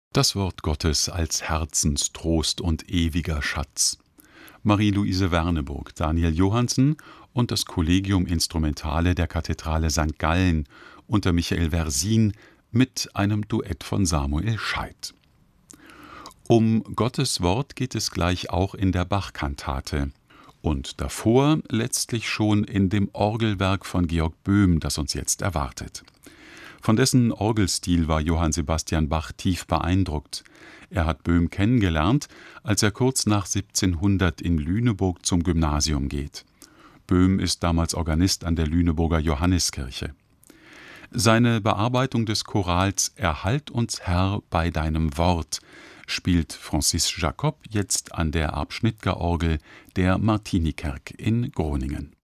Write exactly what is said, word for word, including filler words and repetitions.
Das Wort Gottes als Herzenstrost und ewiger Schatz. Marie-Luise Werneburg, Daniel Johannsen und das Collegium Instrumentale der Kathedrale Sankt Gallen unter Michael Versin mit einem Duett von Samuel Scheidt. Um Gottes Wort geht es gleich auch in der Bach-Kantate. Und davor letztlich schon in dem Orgelwerk von Georg Böhm, das uns jetzt erwartet. Von dessen Orgelstil war Johann Sebastian Bach tief beeindruckt. Er hat Böhm kennengelernt, als er kurz nach siebzehnhundert in Lüneburg zum Gymnasium geht. Böhm ist damals Organist an der Lüneburger Johanniskirche. Seine Bearbeitung des Chorals »Erhalt uns, Herr, bei deinem Wort« spielt Francis Jacob jetzt an der Arp-Schnitger-Orgel der Martinikerk in Groningen.